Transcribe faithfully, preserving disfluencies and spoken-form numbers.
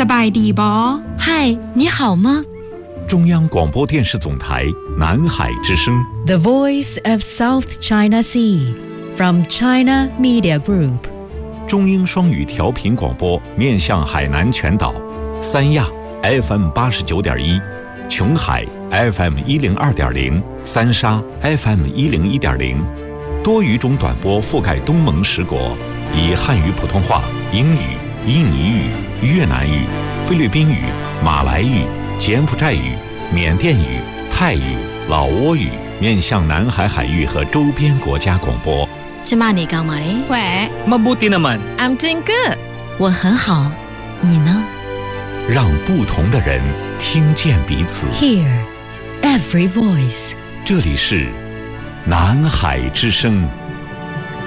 สบายดีบอ嗨，你好吗？ 中央广播电视总台南海之声 The Voice of South China Sea from China Media Group 中英双语调频广播面向海南全岛，三亚 F M 八十九点一，琼海 F M 一零二点零，三沙 F M 一零一点零，多语种短波覆盖东盟十国，以汉语普通话、英语、印尼语、越南语、菲律宾语、马来语、柬埔寨语、缅甸语、泰语、老挝语面向南海海域和周边国家广播。 芝麻你刚买？ 喂 Mabuti naman. I'm doing good 我很好，你呢？ 让不同的人听见彼此。 Hear every voice 这里是南海之声。